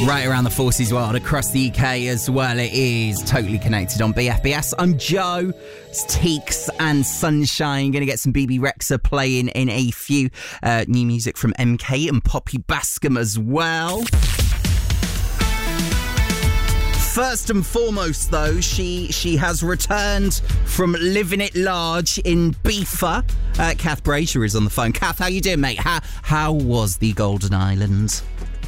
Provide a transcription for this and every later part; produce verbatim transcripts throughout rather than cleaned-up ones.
Right around the forces world, across the U K as well. It is Totally Connected on B F B S. I'm Joe. It's Teeks and Sunshine. Going to get some B B Rexha playing in a few. Uh, new music from M K and Poppy Bascom as well. First and foremost, though, she she has returned from living it large in Bifa. Uh, Kath Brazier is on the phone. Kath, how you doing, mate? How how was the Golden Island?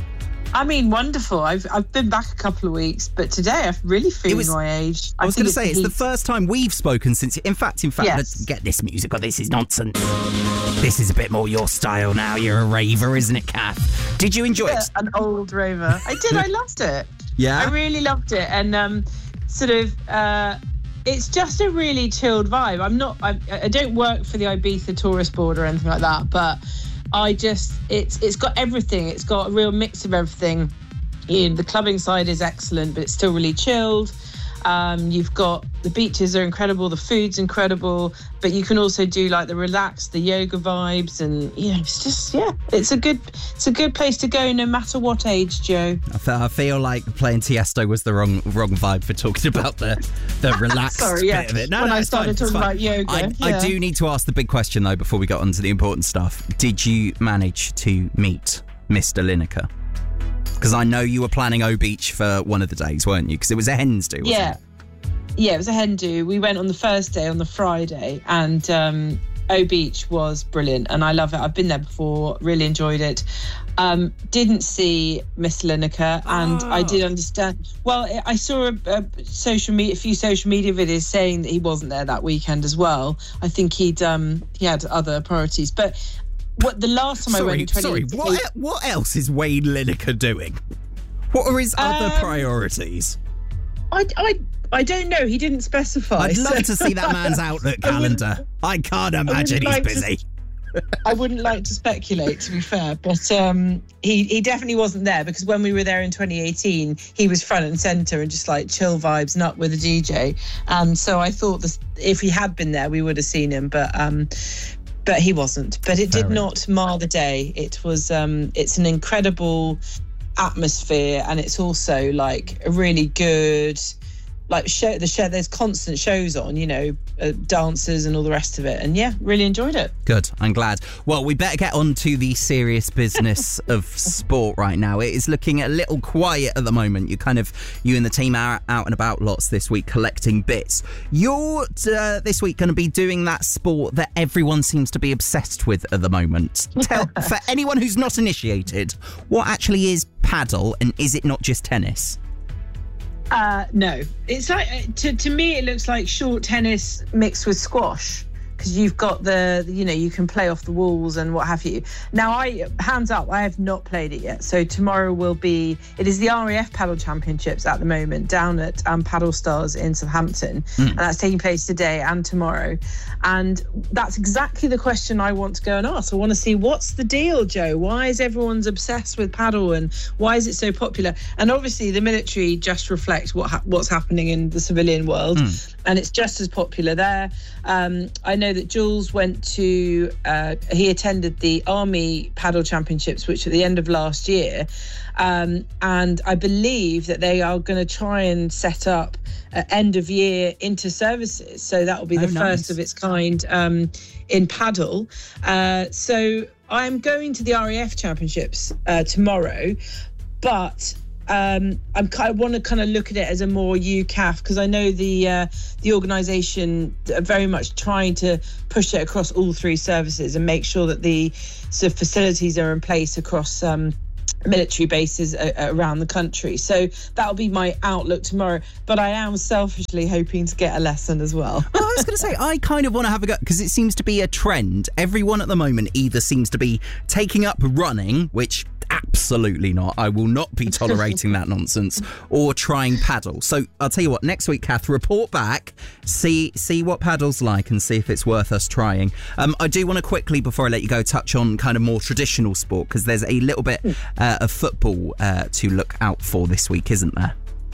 I mean, wonderful. I've I've been back a couple of weeks, but today I'm really feeling was, my age. I, I was going to say, it's heat. the first time we've spoken since... In fact, in fact, yes. Let's get this music on. This is nonsense. This is a bit more your style now. You're a raver, isn't it, Kath? Did you enjoy yeah, it? An old raver. I did. I loved it. Yeah? I really loved it. And um, sort of... Uh, it's just a really chilled vibe. I'm not... I, I don't work for the Ibiza tourist board or anything like that, but I just... It's It's got everything. It's got a real mix of everything. You know, the clubbing side is excellent, but it's still really chilled. Um, you've got the beaches are incredible, the food's incredible, but you can also do like the relaxed, the yoga vibes, and you know, it's just yeah, it's a good, it's a good place to go no matter what age, Joe. I feel, I feel like playing Tiesto was the wrong wrong vibe for talking about the the relaxed Sorry, yeah. bit of it. No, when no, I it's started fine, talking it's fine. about yoga, I, yeah. I do need to ask the big question though before we got on to the important stuff. Did you manage to meet Mister Lineker? Because I know you were planning O Beach for one of the days, weren't you? Because it was a hen's do, wasn't yeah. it? Yeah, it was a hen do. We went on the first day, on the Friday, and um, O Beach was brilliant, and I love it. I've been there before, really enjoyed it. Um, didn't see Mister Lineker, and oh. I did understand. Well, I saw a, a social media, a few social media videos saying that he wasn't there that weekend as well. I think he'd um, he had other priorities, but. What the last time sorry, I went in twenty sorry, what, what else is Wayne Lineker doing? What are his other um, priorities? I, I, I don't know. He didn't specify. I'd love so. to see that man's Outlook calendar. I, I can't imagine he's like busy. To, I wouldn't like to speculate, to be fair, but um, he, he definitely wasn't there because when we were there in twenty eighteen, he was front and centre and just like chill vibes, not with a D J. And so I thought this, if he had been there, we would have seen him, but... Um, But he wasn't. But it Fair did enough. not mar the day. It was. Um, it's an incredible atmosphere, and it's also like a really good, like show. The show. There's constant shows on. You know, uh, dancers and all the rest of it. And yeah, really enjoyed it. Good. I'm glad. Well, we better get on to the serious business of sport right now. It is looking a little quiet at the moment. You kind of, you and the team are out and about lots this week collecting bits. You're uh, this week going to be doing that sport that everyone seems to be obsessed with at the moment. Tell, for anyone who's not initiated, what actually is paddle, and is it not just tennis? Uh, no, it's like to to me it looks like short tennis mixed with squash. Because you've got the, you know, you can play off the walls and what have you. Now, I, hands up, I have not played it yet. So tomorrow will be, it is the R A F Paddle Championships at the moment down at um, Paddle Stars in Southampton. Mm. And that's taking place today and tomorrow. And that's exactly the question I want to go and ask. I want to see what's the deal, Joe? Why is everyone's obsessed with paddle and why is it so popular? And obviously the military just reflects what ha- what's happening in the civilian world. Mm. And it's just as popular there. Um, I know that Jules went to, uh, he attended the Army Paddle Championships, which at the end of last year. Um, and I believe that they are going to try and set up uh, end of year inter-services. So that will be the oh, first nice. of its kind um, in paddle. Uh, so I'm going to the R A F Championships uh, tomorrow, but... Um, I'm kind of want to kind of look at it as a more U C A F because I know the uh, the organisation are very much trying to push it across all three services and make sure that the sort of facilities are in place across um, military bases a- around the country. So that'll be my outlook tomorrow. But I am selfishly hoping to get a lesson as well. Well, I was going to say, I kind of want to have a go because it seems to be a trend. Everyone at the moment either seems to be taking up running, which absolutely not. I will not be tolerating that nonsense, or trying paddle. So I'll tell you what, next week, Kath, report back, see see what paddle's like and see if it's worth us trying. Um, I do want to quickly, before I let you go, touch on kind of more traditional sport because there's a little bit uh, of football uh, to look out for this week, isn't there?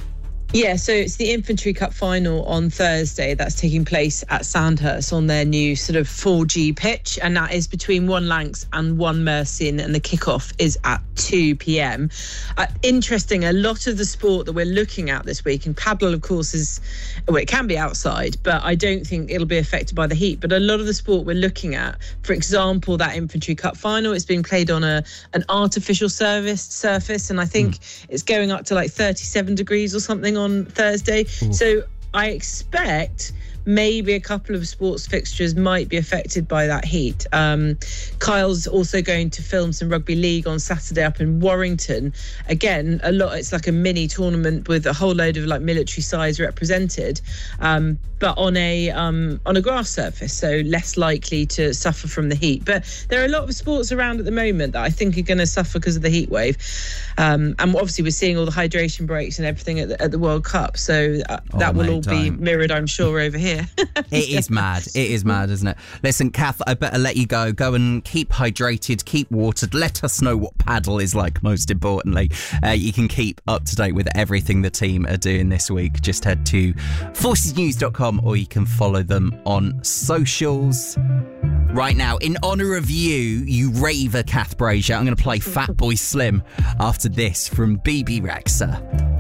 Yeah, so it's the Infantry Cup final on Thursday. That's taking place at Sandhurst on their new sort of four G pitch, and that is between one Lancs and one Mercian, and the kickoff is at two p.m. Uh, interesting, a lot of the sport that we're looking at this week, and paddle, of course, is, well, it can be outside, but I don't think it'll be affected by the heat. But a lot of the sport we're looking at, for example, that Infantry Cup final, it's being played on a an artificial service surface, and I think mm. it's going up to like thirty-seven degrees or something on Thursday. Ooh. So I expect maybe a couple of sports fixtures might be affected by that heat. Um, Kyle's also going to film some rugby league on Saturday up in Warrington. Again, a lot. It's like a mini tournament with a whole load of like military sides represented, um, but on a um, on a grass surface, so less likely to suffer from the heat. But there are a lot of sports around at the moment that I think are going to suffer because of the heat wave, um, and obviously we're seeing all the hydration breaks and everything at the, at the World Cup. So uh, oh, that will mate, all don't. be mirrored, I'm sure, over here. It is mad. It is mad, isn't it? Listen, Kath, I better let you go. Go and keep hydrated, keep watered. Let us know what paddle is like, most importantly. Uh, you can keep up to date with everything the team are doing this week. Just head to forces news dot com or you can follow them on socials. Right now, in honour of you, you raver Kath Brazier, I'm going to play Fatboy Slim after this from B B Rexha.